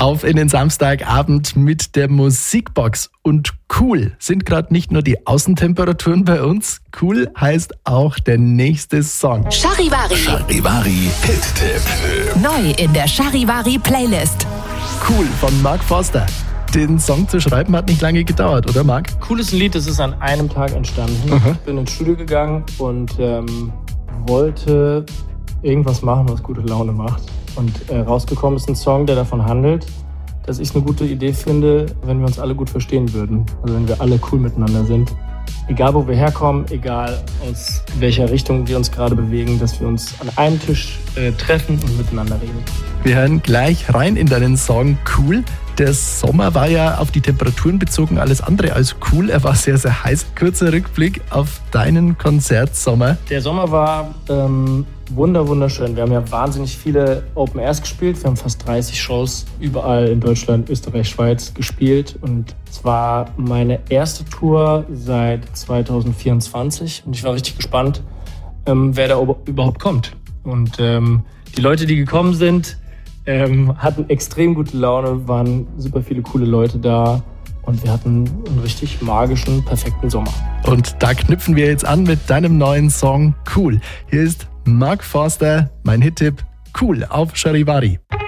auf in den Samstagabend mit der Musikbox. Und cool sind gerade nicht nur die Außentemperaturen bei uns, cool heißt auch der nächste Song. Charivari. Charivari Hit-Tipp. Neu in der Charivari Playlist. Cool von Mark Forster. Den Song zu schreiben hat nicht lange gedauert, oder Marc? Cool ist ein Lied, das ist an einem Tag entstanden. Ich bin ins Studio gegangen und wollte irgendwas machen, was gute Laune macht. Und rausgekommen ist ein Song, der davon handelt, dass ich es eine gute Idee finde, wenn wir uns alle gut verstehen würden. Also wenn wir alle cool miteinander sind. Egal, wo wir herkommen, egal aus welcher Richtung wir uns gerade bewegen, dass wir uns an einem Tisch treffen und miteinander reden. Wir hören gleich rein in deinen Song Cool. Der Sommer war ja auf die Temperaturen bezogen alles andere als cool. Er war sehr, sehr heiß. Kurzer Rückblick auf deinen Konzertsommer. Der Sommer war wunderschön. Wir haben ja wahnsinnig viele Open Airs gespielt. Wir haben fast 30 Shows überall in Deutschland, Österreich, Schweiz gespielt. Und es war meine erste Tour seit 2024. Und ich war richtig gespannt, wer da überhaupt kommt. Und die Leute, die gekommen sind, hatten extrem gute Laune, waren super viele coole Leute da und wir hatten einen richtig magischen, perfekten Sommer. Und da knüpfen wir jetzt an mit deinem neuen Song Cool. Hier ist Mark Forster, mein Hit-Tipp Cool auf Charivari.